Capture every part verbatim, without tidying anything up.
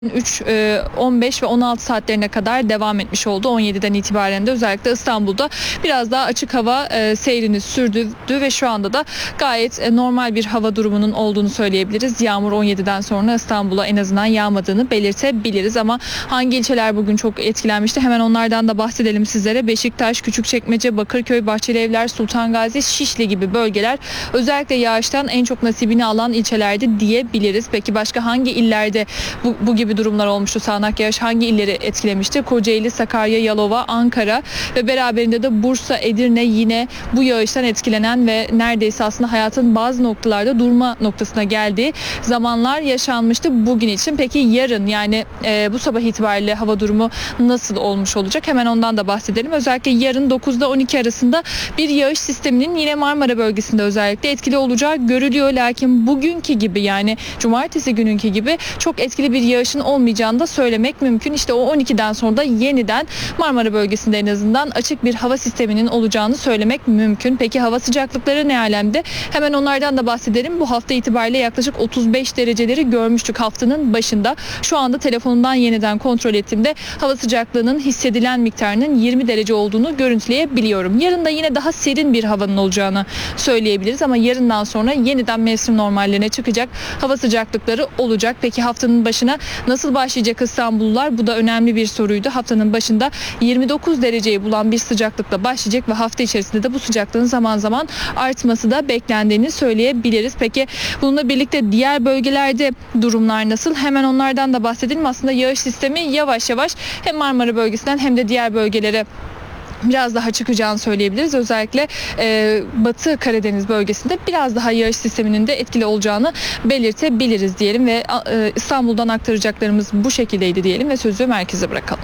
üç, on beş ve on altı saatlerine kadar devam etmiş oldu. on yediden itibaren de özellikle İstanbul'da biraz daha açık hava seyrini sürdürdü ve şu anda da gayet normal bir hava durumunun olduğunu söyleyebiliriz. Yağmur on yediden sonra İstanbul'a en azından yağmadığını belirtebiliriz ama hangi ilçeler bugün çok etkilenmişti? Hemen onlardan da bahsedelim sizlere. Beşiktaş, Küçükçekmece, Bakırköy, Bahçelievler, Sultan Gazi, Şişli gibi bölgeler özellikle yağıştan en çok nasibini alan ilçelerdi diyebiliriz. Peki başka hangi illerde bu, bu gibi durumlar olmuştu? Sağanak yağış hangi illeri etkilemişti? Kocaeli, Sakarya, Yalova, Ankara ve beraberinde de Bursa, Edirne yine bu yağıştan etkilenen ve neredeyse aslında hayatın bazı noktalarda durma noktasına geldiği zamanlar yaşanmıştı bugün için. Peki yarın yani e, bu sabah itibariyle hava durumu nasıl olmuş olacak? Hemen ondan da bahsedelim. Özellikle yarın dokuzda on iki arasında bir yağış sisteminin yine Marmara bölgesinde özellikle etkili olacağı görülüyor. Lakin bugünkü gibi yani cumartesi gününkü gibi çok etkili bir yağışın olmayacağını da söylemek mümkün. İşte o on ikiden sonra da yeniden Marmara bölgesinde en azından açık bir hava sisteminin olacağını söylemek mümkün. Peki hava sıcaklıkları ne alemde? Hemen onlardan da bahsedelim. Bu hafta itibariyle yaklaşık otuz beş dereceleri görmüştük haftanın başında. Şu anda telefonumdan yeniden kontrol ettiğimde hava sıcaklığının hissedilen miktarının yirmi derece olduğunu görüntüleyebiliyorum. Yarın da yine daha serin bir havanın olacağını söyleyebiliriz ama yarından sonra yeniden mevsim normallerine çıkacak hava sıcaklıkları olacak. Peki haftanın başına nasıl başlayacak İstanbullular? Bu da önemli bir soruydu. Haftanın başında yirmi dokuz dereceyi bulan bir sıcaklıkla başlayacak ve hafta içerisinde de bu sıcaklığın zaman zaman artması da beklendiğini söyleyebiliriz. Peki bununla birlikte diğer bölgelerde durumlar nasıl? Hemen onlardan da bahsedelim. Aslında yağış sistemi yavaş yavaş hem Marmara bölgesinden hem de diğer bölgelere biraz daha çıkacağını söyleyebiliriz. Özellikle e, Batı Karadeniz bölgesinde biraz daha yağış sisteminin de etkili olacağını belirtebiliriz diyelim ve e, İstanbul'dan aktaracaklarımız bu şekildeydi diyelim ve sözü merkeze bırakalım.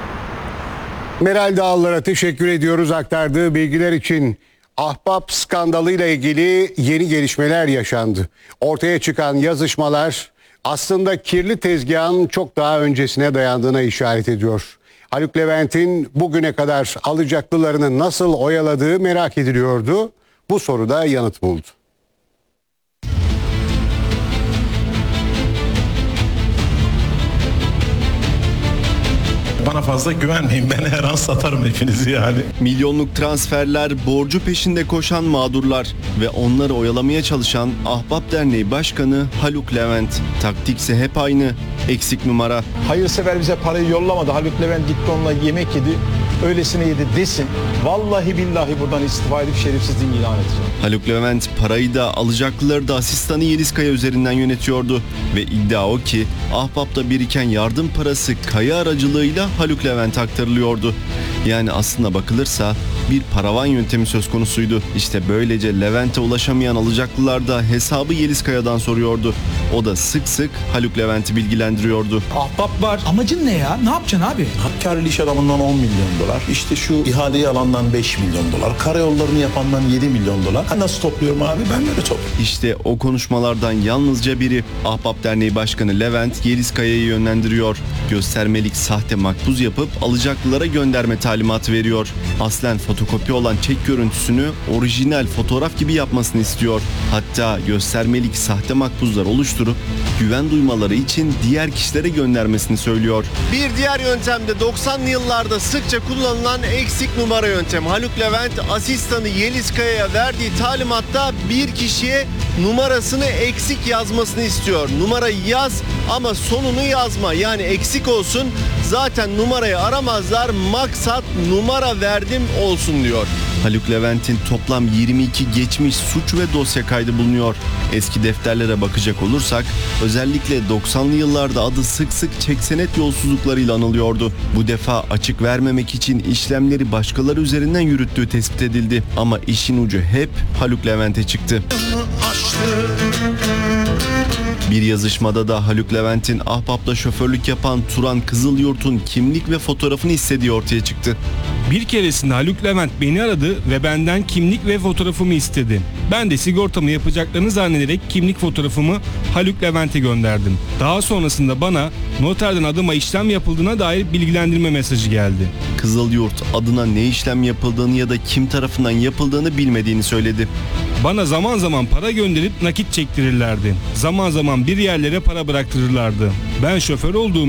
Meral Dağlılar'a teşekkür ediyoruz aktardığı bilgiler için. Ahbap skandalıyla ilgili yeni gelişmeler yaşandı. Ortaya çıkan yazışmalar aslında kirli tezgahın çok daha öncesine dayandığına işaret ediyor. Haluk Levent'in bugüne kadar alacaklılarını nasıl oyaladığı merak ediliyordu. Bu soruda yanıt buldu. Bana fazla güvenmeyin. Ben her an satarım hepinizi yani. Milyonluk transferler, borcu peşinde koşan mağdurlar ve onları oyalamaya çalışan Ahbap Derneği Başkanı Haluk Levent. Taktikse hep aynı. Eksik numara. Hayırsever bize parayı yollamadı. Haluk Levent gitti onunla yemek yedi. Öylesine yedi desin. Vallahi billahi buradan istifa edip şerefsizliğini ilan edeceğim. Haluk Levent parayı da alacaklıları da asistanı Yeliz Kaya üzerinden yönetiyordu. Ve iddia o ki Ahbap'ta biriken yardım parası Kaya aracılığıyla Haluk Levent'e aktarılıyordu. Yani aslında bakılırsa bir paravan yöntemi söz konusuydu. İşte böylece Levent'e ulaşamayan alacaklılar da hesabı Yeliz Kaya'dan soruyordu. O da sık sık Haluk Levent'i bilgilendiriyordu. Ahbap var. Amacın ne ya? Ne yapacaksın abi? Hakkari iş adamından on milyon dolar. İşte şu ihaleyi alandan beş milyon dolar. Karayollarını yapandan yedi milyon dolar. Ha, nasıl topluyorum abi? Ben böyle topluyorum. İşte o konuşmalardan yalnızca biri. Ahbap Derneği Başkanı Levent Yeliz Kaya'yı yönlendiriyor. Göstermelik sahte makbuz yapıp alacaklılara gönderme talimatı veriyor. Aslen fotokopi olan çek görüntüsünü orijinal fotoğraf gibi yapmasını istiyor. Hatta göstermelik sahte makbuzlar oluşturup güven duymaları için diğer kişilere göndermesini söylüyor. Bir diğer yöntem de doksanlı yıllarda sıkça kullanılan eksik numara yöntemi. Haluk Levent asistanı Yeliz Kaya'ya verdiği talimatta bir kişiye numarasını eksik yazmasını istiyor. Numarayı yaz ama sonunu yazma, yani eksik olsun. Zaten numarayı aramazlar, maksat numara verdim olsun diyor. Haluk Levent'in toplam yirmi iki geçmiş suç ve dosya kaydı bulunuyor. Eski defterlere bakacak olursak özellikle doksanlı yıllarda adı sık sık çek senet yolsuzluklarıyla anılıyordu. Bu defa açık vermemek için işlemleri başkaları üzerinden yürüttüğü tespit edildi. Ama işin ucu hep Haluk Levent'e çıktı. Bir yazışmada da Haluk Levent'in Ahbap'ta şoförlük yapan Turan Kızılyurt'un kimlik ve fotoğrafını istediği ortaya çıktı. Bir keresinde Haluk Levent beni aradı ve benden kimlik ve fotoğrafımı istedi. Ben de sigortamı yapacaklarını zannederek kimlik fotoğrafımı Haluk Levent'e gönderdim. Daha sonrasında bana noterden adıma işlem yapıldığına dair bilgilendirme mesajı geldi. Kızılyurt adına ne işlem yapıldığını ya da kim tarafından yapıldığını bilmediğini söyledi. Bana zaman zaman para gönderip nakit çektirirlerdi. Zaman zaman bir yerlere para bıraktırırlardı. Ben şoför olduğum